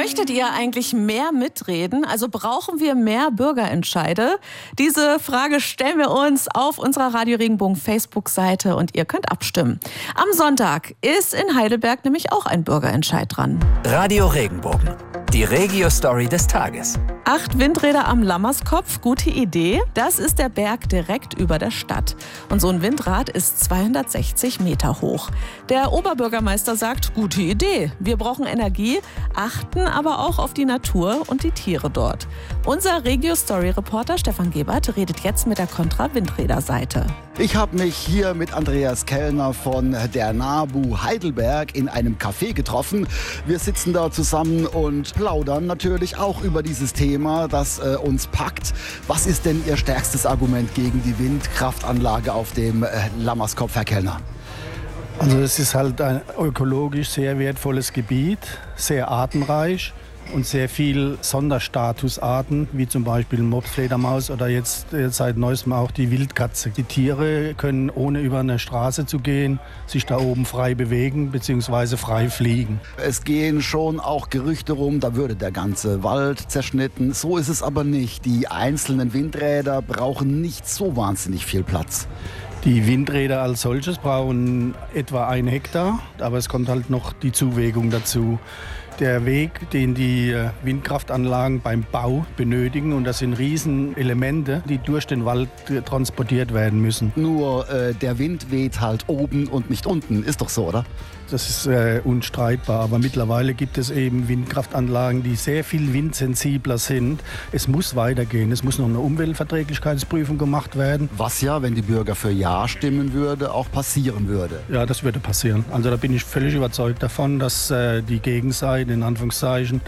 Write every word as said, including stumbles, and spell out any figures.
Möchtet ihr eigentlich mehr mitreden? Also brauchen wir mehr Bürgerentscheide? Diese Frage stellen wir uns auf unserer Radio Regenbogen Facebook-Seite und ihr könnt abstimmen. Am Sonntag ist in Heidelberg nämlich auch ein Bürgerentscheid dran. Radio Regenbogen, die Regio-Story des Tages. Acht Windräder am Lammerskopf, gute Idee. Das ist der Berg direkt über der Stadt. Und so ein Windrad ist zweihundertsechzig Meter hoch. Der Oberbürgermeister sagt, gute Idee. Wir brauchen Energie, achten aber auch auf die Natur und die Tiere dort. Unser Regio-Story-Reporter Stefan Gebert redet jetzt mit der Kontra-Windräder-Seite. Ich habe mich hier mit Andreas Kellner von der NABU Heidelberg in einem Café getroffen. Wir sitzen da zusammen und plaudern natürlich auch über dieses Thema, das äh, uns packt. Was ist denn Ihr stärkstes Argument gegen die Windkraftanlage auf dem äh, Lammerskopf, Herr Kellner? Also es ist halt ein ökologisch sehr wertvolles Gebiet, sehr artenreich und sehr viel Sonderstatusarten, wie zum Beispiel Mopsfledermaus oder jetzt, jetzt seit neuestem auch die Wildkatze. Die Tiere können, ohne über eine Straße zu gehen, sich da oben frei bewegen bzw. frei fliegen. Es gehen schon auch Gerüchte rum, da würde der ganze Wald zerschnitten. So ist es aber nicht. Die einzelnen Windräder brauchen nicht so wahnsinnig viel Platz. Die Windräder als solches brauchen etwa ein Hektar, aber es kommt halt noch die Zuwägung dazu. Der Weg, den die Windkraftanlagen beim Bau benötigen, und das sind Riesenelemente, die durch den Wald transportiert werden müssen. Nur äh, der Wind weht halt oben und nicht unten, ist doch so, oder? Das ist äh, unstreitbar, aber mittlerweile gibt es eben Windkraftanlagen, die sehr viel windsensibler sind. Es muss weitergehen, es muss noch eine Umweltverträglichkeitsprüfung gemacht werden. Was ja, wenn die Bürger für Ja stimmen würde, auch passieren würde. Ja, das würde passieren. Also da bin ich völlig überzeugt davon, dass äh, die Gegenseite, in Anführungszeichen,